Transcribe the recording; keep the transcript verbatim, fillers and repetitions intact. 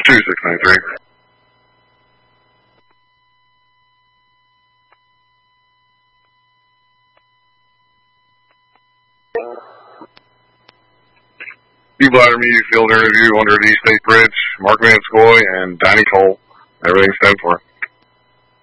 two six nine three. You bladder me, field interview under the State Bridge, Mark Van Scoy and Danny Cole. Everything's ten four.